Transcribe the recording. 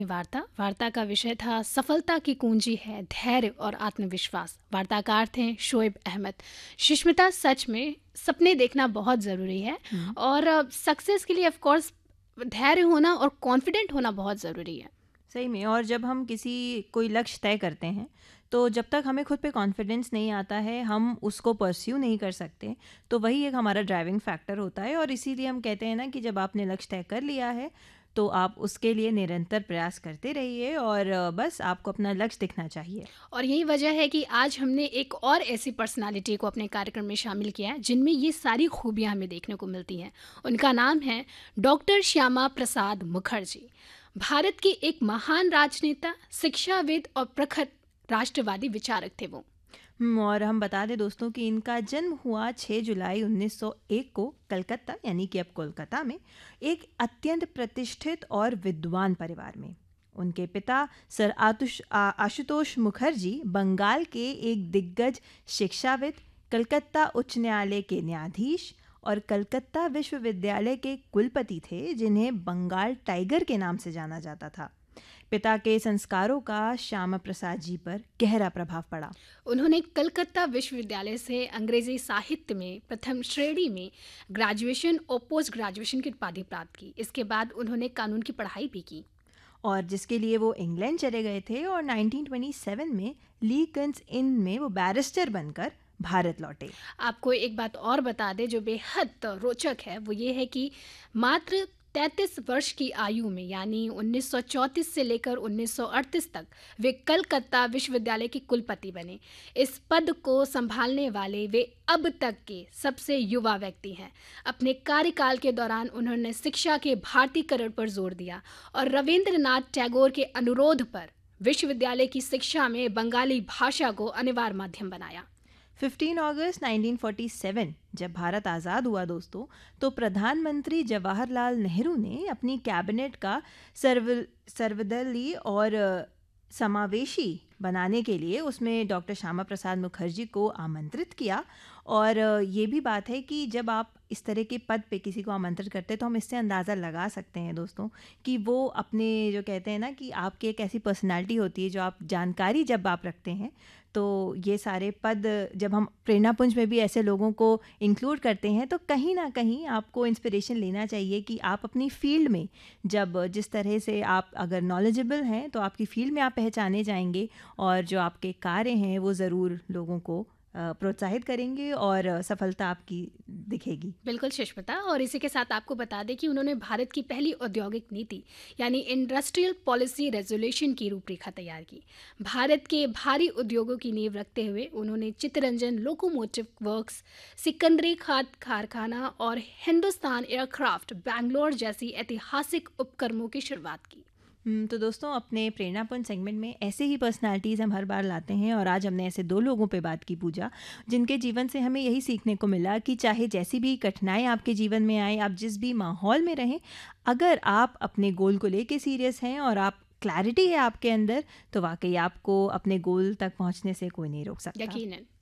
वार्ता वार्ता का विषय था सफलता की कुंजी है धैर्य और आत्मविश्वास। वार्ताकार थे शोएब अहमद। सुष्मिता, सच में सपने देखना बहुत ज़रूरी है हुँ, और सक्सेस के लिए ऑफ कोर्स धैर्य होना और कॉन्फिडेंट होना बहुत ज़रूरी है। सही में। और जब हम कोई लक्ष्य तय करते हैं, तो जब तक हमें खुद पे कॉन्फिडेंस नहीं आता है, हम उसको परस्यू नहीं कर सकते। तो वही एक हमारा ड्राइविंग फैक्टर होता है और इसीलिए हम कहते हैं ना कि जब आपने लक्ष्य तय कर लिया है, तो आप उसके लिए निरंतर प्रयास करते रहिए और बस आपको अपना लक्ष्य दिखना चाहिए। और यही वजह है कि आज हमने एक और ऐसी पर्सनालिटी को अपने कार्यक्रम में शामिल किया है जिनमें ये सारी खूबियां हमें देखने को मिलती हैं। उनका नाम है डॉक्टर श्यामा प्रसाद मुखर्जी। भारत के एक महान राजनेता, शिक्षाविद और प्रखर राष्ट्रवादी विचारक थे वो। और हम बता दें दोस्तों कि इनका जन्म हुआ 6 जुलाई 1901 को कलकत्ता, यानी कि अब कोलकाता में, एक अत्यंत प्रतिष्ठित और विद्वान परिवार में। उनके पिता सर आशुतोष मुखर्जी बंगाल के एक दिग्गज शिक्षाविद, कलकत्ता उच्च न्यायालय के न्यायाधीश और कलकत्ता विश्वविद्यालय के कुलपति थे, जिन्हें बंगाल टाइगर के नाम से जाना जाता था। पिता के संस्कारों का श्यामा प्रसाद जी पर गहरा प्रभाव पड़ा। उन्होंने कलकत्ता विश्वविद्यालय से अंग्रेजी साहित्य में प्रथम श्रेणी में ग्रेजुएशन और पोस्ट ग्रेजुएशन की उपाधि प्राप्त की। इसके बाद उन्होंने कानून की पढ़ाई भी की। और जिसके लिए वो इंग्लैंड चले गए थे और 1927 में लीकन्स इन में वो बैरिस्टर बनकर भारत लौटे। आपको एक बात और बता दें जो बेहद रोचक है, वो ये है कि मात्र 33 वर्ष की आयु में, यानी 1934 से लेकर 1938 तक वे कलकत्ता विश्वविद्यालय के कुलपति बने। इस पद को संभालने वाले वे अब तक के सबसे युवा व्यक्ति हैं। अपने कार्यकाल के दौरान उन्होंने शिक्षा के भारतीकरण पर जोर दिया और रविंद्रनाथ टैगोर के अनुरोध पर विश्वविद्यालय की शिक्षा में बंगाली भाषा को अनिवार्य माध्यम बनाया। 15 अगस्त 1947 जब भारत आज़ाद हुआ दोस्तों, तो प्रधानमंत्री जवाहरलाल नेहरू ने अपनी कैबिनेट का सर्वदलीय और समावेशी बनाने के लिए उसमें डॉक्टर श्यामा प्रसाद मुखर्जी को आमंत्रित किया। और ये भी बात है कि जब आप इस तरह के पद पे किसी को आमंत्रित करते हैं, तो हम इससे अंदाज़ा लगा सकते हैं दोस्तों कि वो अपने, जो कहते हैं ना कि आपकी एक ऐसी पर्सनालिटी होती है, जो आप जानकारी जब आप रखते हैं, तो ये सारे पद जब हम प्रेरणा पुंज में भी ऐसे लोगों को इंक्लूड करते हैं, तो कहीं ना कहीं आपको इंस्पिरेशन लेना चाहिए कि आप अपनी फील्ड में, जब जिस तरह से आप अगर नॉलेजेबल हैं, तो आपकी फील्ड में आप पहचाने जाएंगे और जो आपके कार्य हैं वो ज़रूर लोगों को प्रोत्साहित करेंगे और सफलता आपकी दिखेगी। बिल्कुल सुष्मिता, और इसी के साथ आपको बता दें कि उन्होंने भारत की पहली औद्योगिक नीति यानी इंडस्ट्रियल पॉलिसी रेजोल्यूशन की रूपरेखा तैयार की। भारत के भारी उद्योगों की नींव रखते हुए उन्होंने चित्तरंजन लोकोमोटिव वर्क्स, सिकंदरी खाद कारखाना और हिंदुस्तान एयरक्राफ्ट बैंगलोर जैसी ऐतिहासिक उपक्रमों की शुरुआत की। तो दोस्तों, अपने प्रेरणापुंज सेगमेंट में ऐसे ही पर्सनालिटीज़ हम हर बार लाते हैं और आज हमने ऐसे दो लोगों पे बात की, पूजा, जिनके जीवन से हमें यही सीखने को मिला कि चाहे जैसी भी कठिनाई आपके जीवन में आए, आप जिस भी माहौल में रहें, अगर आप अपने गोल को लेके सीरियस हैं और आप क्लैरिटी है आपके अंदर, तो वाकई आपको अपने गोल तक पहुंचने से कोई नहीं रोक सकता। यकीनन।